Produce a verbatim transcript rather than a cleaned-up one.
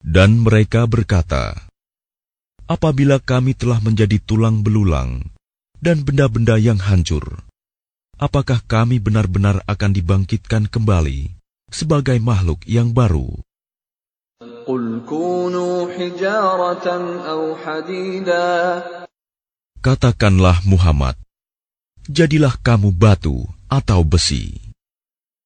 Dan mereka berkata, apabila kami telah menjadi tulang belulang dan benda-benda yang hancur, apakah kami benar-benar akan dibangkitkan kembali sebagai makhluk yang baru? قُلْ كُونُوا حِجَارَةً أَوْ حَدِيدًا. Katakanlah Muhammad, jadilah kamu batu atau besi.